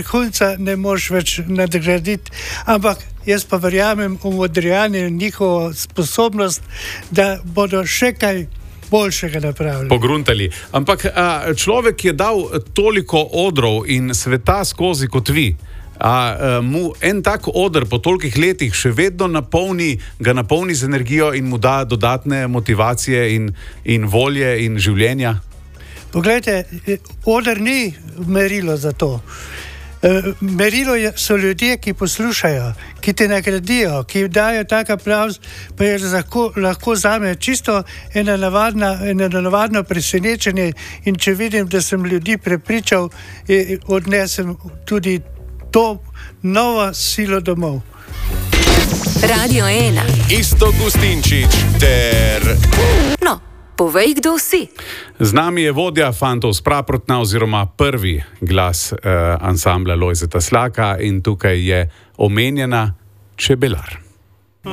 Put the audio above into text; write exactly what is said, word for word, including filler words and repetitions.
vrhunca ne moš več nadgraditi, ampak jaz pa verjamem v Modrijane in njihovo sposobnost, da bodo še kaj boljšega napravili. Pogruntali. Ampak a, človek je dal toliko odrov in sveta skozi kot vi. A, a mu en tak oder po tolikih letih še vedno napolni, ga napolni z energijo in mu da dodatne motivacije in, in volje in življenja? Poglejte, oder ni merilo za to. Merilo so ljudje, ki poslušajo, ki te nagradijo, ki dajo tak aplavz, pa je lahko, lahko zame čisto ena navadna, ena navadno presenečenje in če vidim, da sem ljudi prepričal, odnesem tudi to novo silo domov. Radio ena. Iztok Gustinčič ter... No, povej, kdo si. Z nami je vodja Fantov s Praprotna oziroma prvi glas eh, ansambla Lojzeta Slaka in tukaj je omenjena Čebelar.